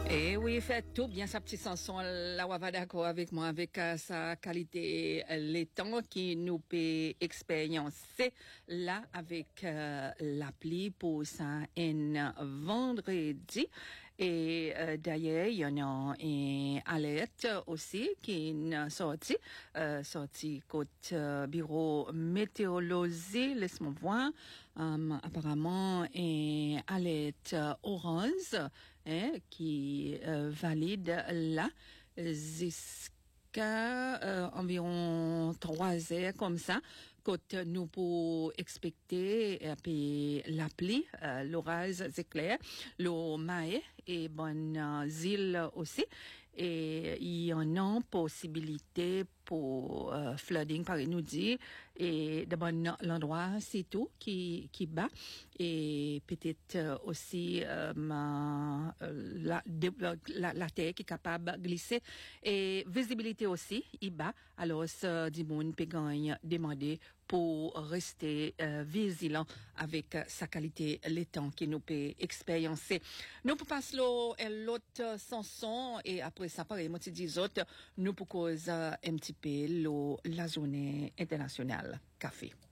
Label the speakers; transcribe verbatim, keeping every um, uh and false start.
Speaker 1: Et oui, fait tout bien sa petite chanson, là, on va d'accord avec moi, avec euh, sa qualité, euh, les temps qui nous peut expériencer là avec euh, l'appli pour ça un vendredi. Et euh, d'ailleurs, il y en a une alerte aussi qui est sortie, euh, sortie côté euh, bureau météorologie, laisse-moi voir, um, apparemment une alerte orange hein, qui euh, valide là jusqu'à euh, environ trois heures comme ça. Côté nous pour expecter et puis l'appli, euh, l'orage éclair, le maïs et bonne euh, île aussi. Et il y en a possibilité pour euh, flooding par nous dit et de bon l'endroit c'est tout qui qui bat et peut-être euh, aussi euh, ma, euh, la, de, la la terre qui est capable de glisser et visibilité aussi il bat alors ce du monde peut gagner demander pour rester euh, vigilant avec euh, sa qualité les temps qui nous peut expériencer. Nous pour passer l'autre chanson et après ça pareil moi tu dis autres nous pour cause euh, un petit peu lo, la journée internationale café.